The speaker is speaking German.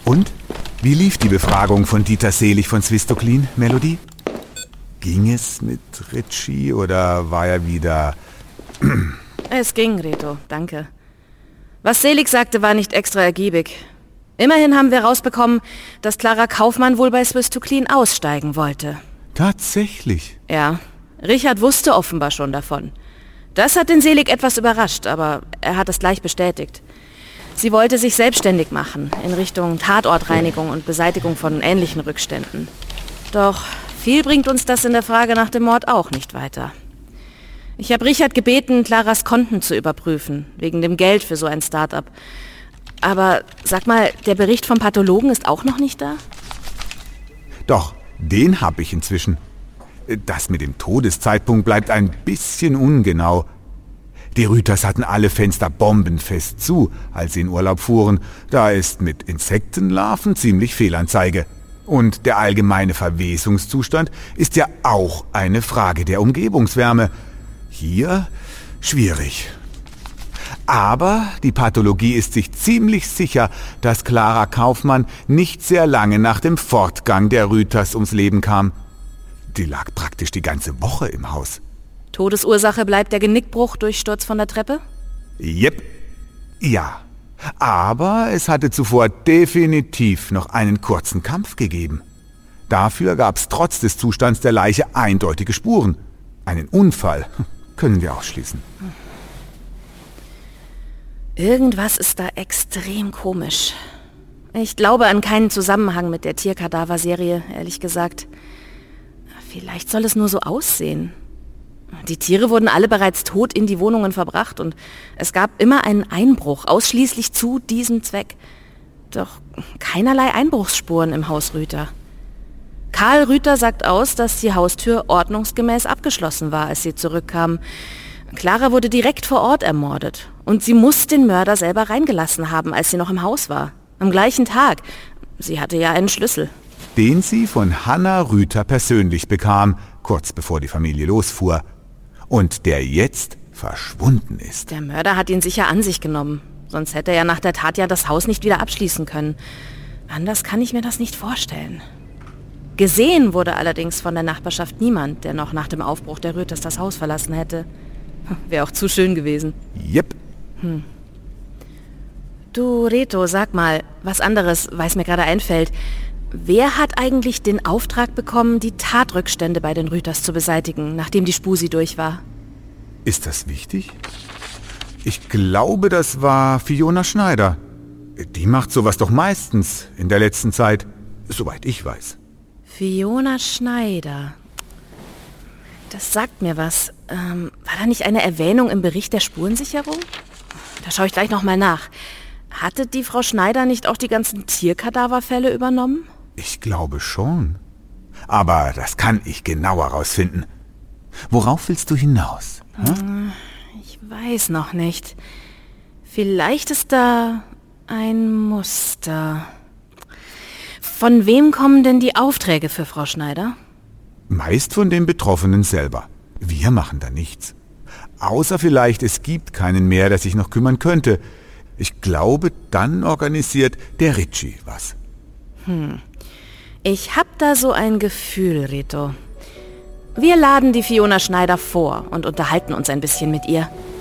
Und? Wie lief die Befragung von Dieter Selig von Swistoklin, Melody? Ging es mit Ritchie oder war er wieder... Es ging, Reto, danke. Was Selig sagte, war nicht extra ergiebig. Immerhin haben wir rausbekommen, dass Clara Kaufmann wohl bei Swistoklin aussteigen wollte. Tatsächlich? Ja, Richard wusste offenbar schon davon. Das hat den Selig etwas überrascht, aber er hat es gleich bestätigt. Sie wollte sich selbstständig machen, in Richtung Tatortreinigung und Beseitigung von ähnlichen Rückständen. Doch viel bringt uns das in der Frage nach dem Mord auch nicht weiter. Ich habe Richard gebeten, Claras Konten zu überprüfen, wegen dem Geld für so ein Start-up. Aber sag mal, der Bericht vom Pathologen ist auch noch nicht da? Doch, den habe ich inzwischen. Das mit dem Todeszeitpunkt bleibt ein bisschen ungenau. Die Rüthers hatten alle Fenster bombenfest zu, als sie in Urlaub fuhren. Da ist mit Insektenlarven ziemlich Fehlanzeige. Und der allgemeine Verwesungszustand ist ja auch eine Frage der Umgebungswärme. Hier schwierig. Aber die Pathologie ist sich ziemlich sicher, dass Clara Kaufmann nicht sehr lange nach dem Fortgang der Rüthers ums Leben kam. Die lag praktisch die ganze Woche im Haus. Todesursache bleibt der Genickbruch durch Sturz von der Treppe? Jep, ja. Aber es hatte zuvor definitiv noch einen kurzen Kampf gegeben. Dafür gab es trotz des Zustands der Leiche eindeutige Spuren. Einen Unfall können wir ausschließen. Irgendwas ist da extrem komisch. Ich glaube an keinen Zusammenhang mit der Tierkadaver-Serie, ehrlich gesagt. Vielleicht soll es nur so aussehen. Die Tiere wurden alle bereits tot in die Wohnungen verbracht und es gab immer einen Einbruch, ausschließlich zu diesem Zweck. Doch keinerlei Einbruchsspuren im Haus Rüther. Karl Rüther sagt aus, dass die Haustür ordnungsgemäß abgeschlossen war, als sie zurückkamen. Clara wurde direkt vor Ort ermordet und sie muss den Mörder selber reingelassen haben, als sie noch im Haus war. Am gleichen Tag. Sie hatte ja einen Schlüssel. Den sie von Hanna Rüther persönlich bekam, kurz bevor die Familie losfuhr. Und der jetzt verschwunden ist. Der Mörder hat ihn sicher an sich genommen. Sonst hätte er nach der Tat ja das Haus nicht wieder abschließen können. Anders kann ich mir das nicht vorstellen. Gesehen wurde allerdings von der Nachbarschaft niemand, der noch nach dem Aufbruch der Rüthers das Haus verlassen hätte. Wäre auch zu schön gewesen. Jep. Du, Reto, sag mal, was anderes, weil es mir gerade einfällt. Wer hat eigentlich den Auftrag bekommen, die Tatrückstände bei den Rüthers zu beseitigen, nachdem die Spusi durch war? Ist das wichtig? Ich glaube, das war Fiona Schneider. Die macht sowas doch meistens in der letzten Zeit, soweit ich weiß. Fiona Schneider. Das sagt mir was. War da nicht eine Erwähnung im Bericht der Spurensicherung? Da schaue ich gleich nochmal nach. Hatte die Frau Schneider nicht auch die ganzen Tierkadaverfälle übernommen? Ich glaube schon. Aber das kann ich genauer rausfinden. Worauf willst du hinaus? Ich weiß noch nicht. Vielleicht ist da ein Muster. Von wem kommen denn die Aufträge für Frau Schneider? Meist von den Betroffenen selber. Wir machen da nichts. Außer vielleicht, es gibt keinen mehr, der sich noch kümmern könnte. Ich glaube, dann organisiert der Ritchie was. Ich hab da so ein Gefühl, Reto. Wir laden die Fiona Schneider vor und unterhalten uns ein bisschen mit ihr.